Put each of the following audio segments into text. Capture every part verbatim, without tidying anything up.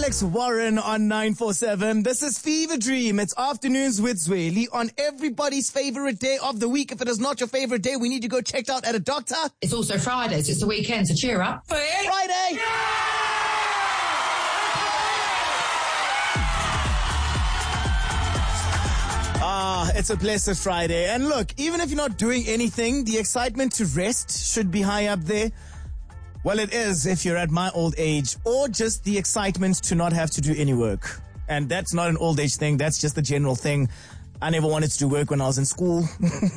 Alex Warren on nine four seven. This is Fever Dream. It's Afternoons with Zweli on everybody's favorite day of the week. If it is not your favorite day, we need you to go checked out at a doctor. It's also Friday, so it's the weekend, so cheer up. Friday! Ah, it's a blessed Friday. And look, even if you're not doing anything, the excitement to rest should be high up there. Well, it is if you're at my old age, or just the excitement to not have to do any work. And that's not an old age thing. That's just a general thing. I never wanted to do work when I was in school.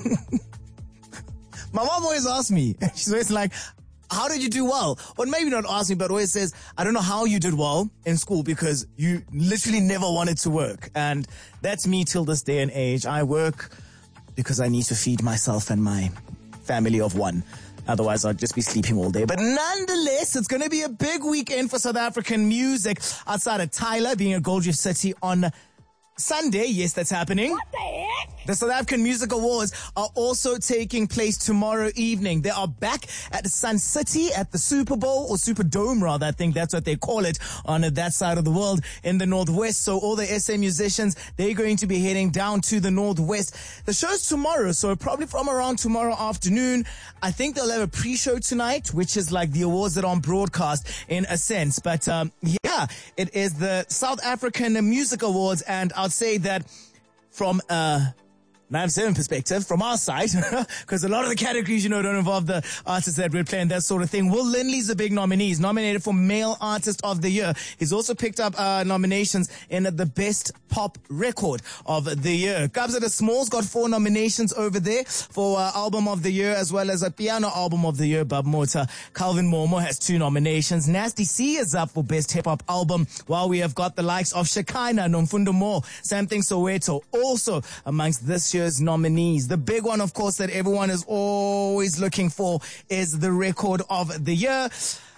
My mom always asks me, she's always like, how did you do well? Or maybe not ask me, but always says, I don't know how you did well in school because you literally never wanted to work. And that's me till this day and age. I work because I need to feed myself and my family of one. Otherwise, I'd just be sleeping all day. But nonetheless, it's going to be a big weekend for South African music outside of Tyler, being at Gold Reef City on Sunday. Yes, that's happening. What the heck? The South African Music Awards are also taking place tomorrow evening. They are back at Sun City at the Super Bowl, or Superdome rather, I think that's what they call it, on that side of the world in the Northwest. So all the S A musicians, they're going to be heading down to the Northwest. The show's tomorrow, so probably from around tomorrow afternoon. I think they'll have a pre-show tonight, which is like the awards that are on broadcast in a sense. But um, yeah, it is the South African Music Awards, and I'll say that from uh nine seven perspective, from our side, because a lot of the categories, you know, don't involve the artists that we're playing, that sort of thing. Will Lindley's a big nominee. He's nominated for Male Artist of the Year. He's also picked up uh, nominations in the Best Pop Record of the Year. Kabza De Small's got four nominations over there for uh, Album of the Year, as well as a Piano Album of the Year. Bob Mota. Calvin Momo has two nominations. Nasty C is up for Best Hip Hop Album, while we have got the likes of Shekinah, Nomfundo Mo, Something Soweto, also amongst this year year's nominees. The big one, of course, that everyone is always looking for is the Record of the Year.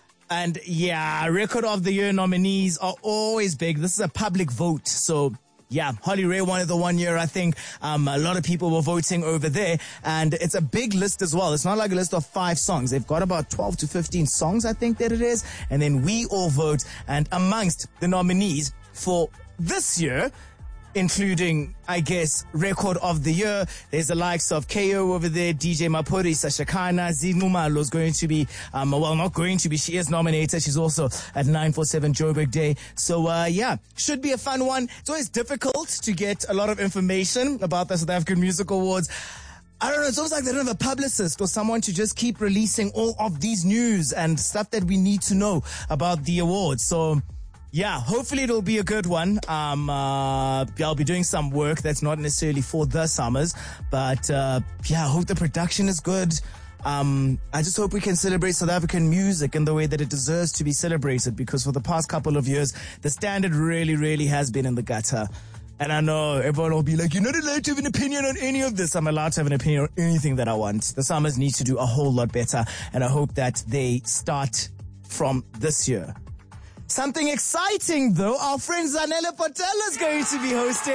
And yeah, Record of the Year nominees are always big. This is a public vote. So yeah, Holly Ray won it the one year, I think. Um, a lot of people were voting over there. And it's a big list as well. It's not like a list of five songs. They've got about twelve to fifteen songs, I think that it is. And then we all vote. And amongst the nominees for this year, including, I guess, Record of the Year, there's the likes of K O over there, D J Maphodisa, Shekinah, Zinumalo is going to be, um, well, not going to be, she is nominated. She's also at nine four seven Joburg Day. So, uh, yeah, should be a fun one. It's always difficult to get a lot of information about the South African Music Awards. I don't know, it's almost like they don't have a publicist or someone to just keep releasing all of these news and stuff that we need to know about the awards. So, yeah, hopefully it'll be a good one. Um, uh, I'll be doing some work that's not necessarily for the summers, but, uh, yeah, I hope the production is good. Um, I just hope we can celebrate South African music in the way that it deserves to be celebrated, because for the past couple of years, the standard really, really has been in the gutter. And I know everyone will be like, you're not allowed to have an opinion on any of this. I'm allowed to have an opinion on anything that I want. The summers need to do a whole lot better, and I hope that they start from this year. Something exciting, though. Our friend Zanele Potela is going to be hosting.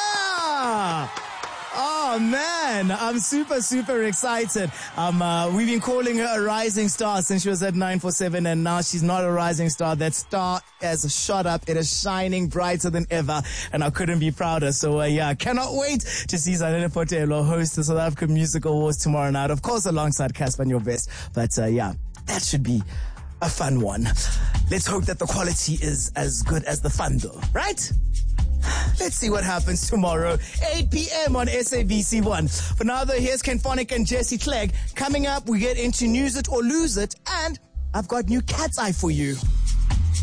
Yeah! Oh, man. I'm super, super excited. Um, uh, we've been calling her a rising star since she was at nine four seven, and now she's not a rising star. That star has shot up. It is shining brighter than ever, and I couldn't be prouder. So, uh, yeah, cannot wait to see Zanele Potela host the South African Music Awards tomorrow night. Of course, alongside Casper and Your Best. But, uh, yeah, that should be a fun one. Let's hope that the quality is as good as the fun, though, right? Let's see what happens tomorrow, eight p.m. on S A B C one. For now, though, here's Ken Phonic and Jesse Clegg. Coming up, we get into News It or Lose It, and I've got new Cat's Eye for you.